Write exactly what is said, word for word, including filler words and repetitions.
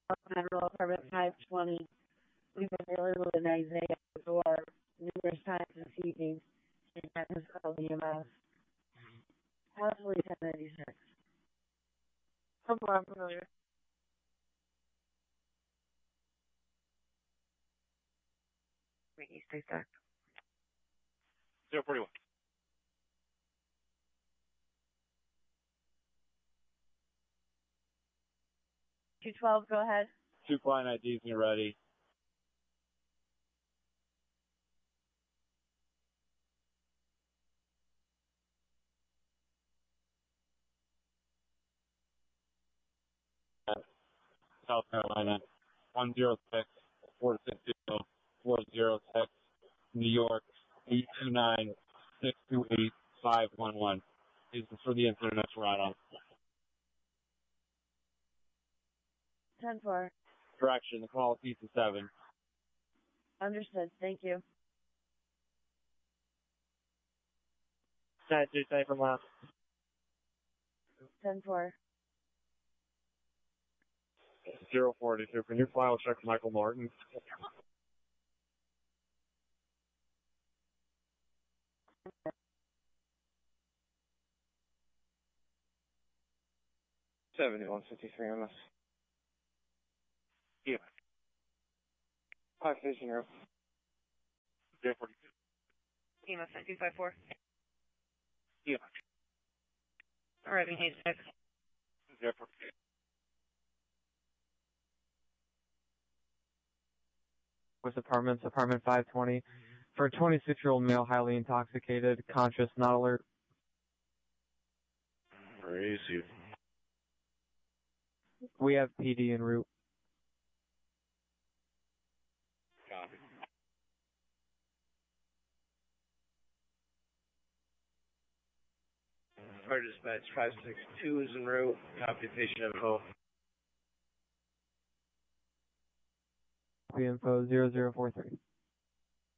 Federal Apartment five twenty. We've been dealing with an Isaiah for numerous times this evening. And that has called E M S. Possibly ten ninety-six. Somewhere I'm familiar. Whitney, stay stacked. zero forty-one. two twelve, go ahead. Two client I Ds when you're ready. South Carolina, one zero six, four six zero, four zero six, New York, eight two nine, six two eight, five one one. This is for the incident that's right on. ten four. Correction, the call is East seven. Understood, thank you. Side two, say from last. ten four. zero forty-two, can you file check Michael Martin? seventy-one fifty-three on this. Yeah. five three zero. zero forty-two. E M S nine two five four. Yeah. Arriving Hayes six. zero forty-two. With apartments, apartment five twenty, for a twenty-six-year-old male highly intoxicated, conscious, not alert. Where is he? We have P D en route. Copy. Fire dispatch five six two is en route. Copy, patient at home. Info zero zero four three.